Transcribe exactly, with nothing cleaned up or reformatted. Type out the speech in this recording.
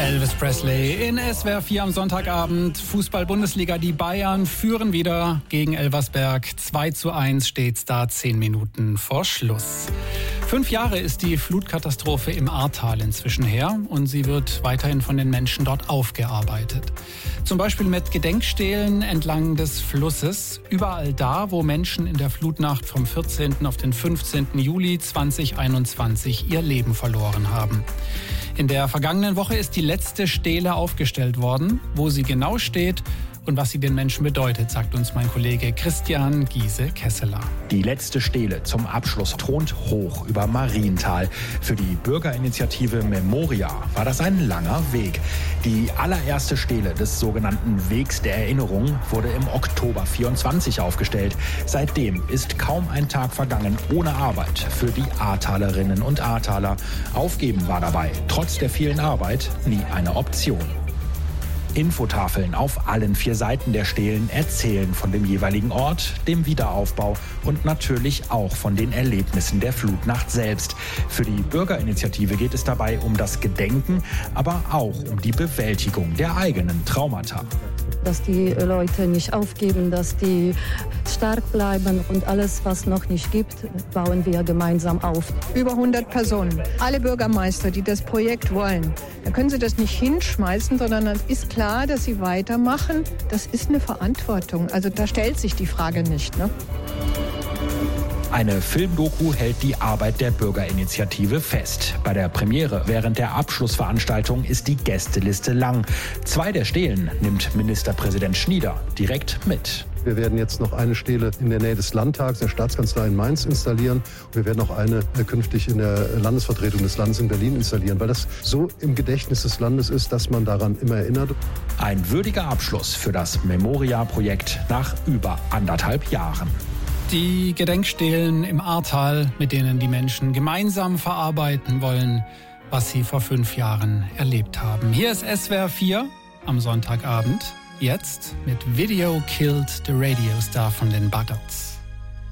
Elvis Presley in S W R vier am Sonntagabend. Fußball-Bundesliga, die Bayern führen wieder gegen Elversberg. zwei zu eins steht's da, zehn Minuten vor Schluss. Fünf Jahre ist die Flutkatastrophe im Ahrtal inzwischen her und sie wird weiterhin von den Menschen dort aufgearbeitet. Zum Beispiel mit Gedenkstelen entlang des Flusses. Überall da, wo Menschen in der Flutnacht vom vierzehnten auf den fünfzehnten Juli zweitausendeinundzwanzig ihr Leben verloren haben. In der vergangenen Woche ist die letzte Stele aufgestellt worden. Wo sie genau steht und was sie den Menschen bedeutet, sagt uns mein Kollege Christian Giese-Kesseler. Die letzte Stele zum Abschluss thront hoch über Marienthal. Für die Bürgerinitiative Memoria war das ein langer Weg. Die allererste Stele des sogenannten Wegs der Erinnerung wurde im Oktober vierundzwanzig aufgestellt. Seitdem ist kaum ein Tag vergangen ohne Arbeit für die Ahrtalerinnen und Ahrtaler. Aufgeben war dabei, trotz der vielen Arbeit, nie eine Option. Infotafeln auf allen vier Seiten der Stelen erzählen von dem jeweiligen Ort, dem Wiederaufbau und natürlich auch von den Erlebnissen der Flutnacht selbst. Für die Bürgerinitiative geht es dabei um das Gedenken, aber auch um die Bewältigung der eigenen Traumata. Dass die Leute nicht aufgeben, dass die stark bleiben und alles, was noch nicht gibt, bauen wir gemeinsam auf. Über hundert Personen, alle Bürgermeister, die das Projekt wollen. Da können sie das nicht hinschmeißen, sondern es ist klar, dass sie weitermachen. Das ist eine Verantwortung. Also da stellt sich die Frage nicht, ne? Eine Filmdoku hält die Arbeit der Bürgerinitiative fest. Bei der Premiere während der Abschlussveranstaltung ist die Gästeliste lang. Zwei der Stelen nimmt Ministerpräsident Schnieder direkt mit. Wir werden jetzt noch eine Stele in der Nähe des Landtags, der Staatskanzlei in Mainz installieren. Wir werden auch eine künftig in der Landesvertretung des Landes in Berlin installieren, weil das so im Gedächtnis des Landes ist, dass man daran immer erinnert. Ein würdiger Abschluss für das Memoria-Projekt nach über anderthalb Jahren. Die Gedenkstelen im Ahrtal, mit denen die Menschen gemeinsam verarbeiten wollen, was sie vor fünf Jahren erlebt haben. Hier ist S W R vier am Sonntagabend. Jetzt mit Video Killed the Radio Star von den Buggles.